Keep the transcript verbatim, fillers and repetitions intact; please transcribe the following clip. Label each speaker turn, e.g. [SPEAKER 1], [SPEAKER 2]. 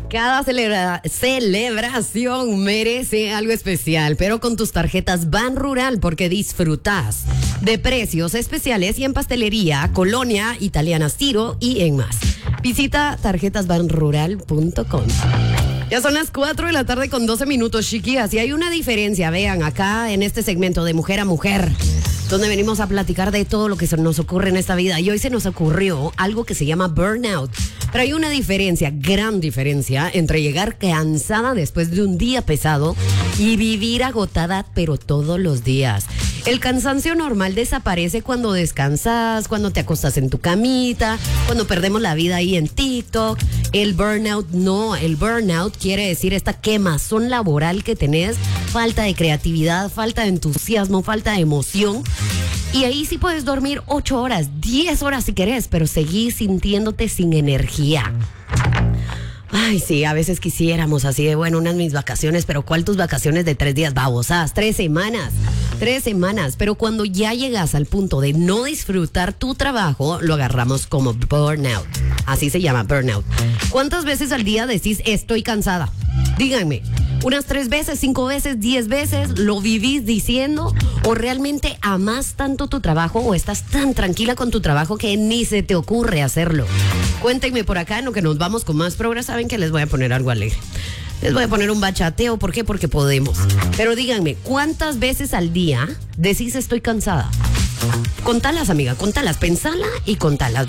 [SPEAKER 1] Cada celebra- celebración merece algo especial, pero con tus tarjetas Ban Rural, porque disfrutas de precios especiales y en pastelería, colonia, italiana Ciro y en más. Visita tarjetas ban rural punto com. Ya son las cuatro de la tarde con doce minutos, chiquillas, y hay una diferencia, vean, acá en este segmento de Mujer a Mujer, donde venimos a platicar de todo lo que se nos ocurre en esta vida. Y hoy se nos ocurrió algo que se llama burnout. Pero hay una diferencia, gran diferencia, entre llegar cansada después de un día pesado y vivir agotada, pero todos los días. El cansancio normal desaparece cuando descansas, cuando te acostas en tu camita, cuando perdemos la vida ahí en TikTok. El burnout no, el burnout quiere decir esta quemazón laboral que tenés, falta de creatividad, falta de entusiasmo, falta de emoción. Y ahí sí puedes dormir ocho horas, diez horas si querés, pero seguís sintiéndote sin energía. Ay, sí, a veces quisiéramos así de, bueno, unas mis vacaciones, pero ¿cuál tus vacaciones de tres días babosadas? Tres semanas, tres semanas. Pero cuando ya llegas al punto de no disfrutar tu trabajo, lo agarramos como burnout. Así se llama, burnout. ¿Cuántas veces al día decís estoy cansada? Díganme, unas tres veces, cinco veces, diez veces, ¿lo vivís diciendo? ¿O realmente amás tanto tu trabajo o estás tan tranquila con tu trabajo que ni se te ocurre hacerlo? Cuéntenme por acá, en lo que nos vamos con más programa, saben que les voy a poner algo alegre. Les voy a poner un bachateo, ¿por qué? Porque podemos. Pero díganme, ¿cuántas veces al día decís estoy cansada? Contalas, amiga, contalas, pensala y contalas.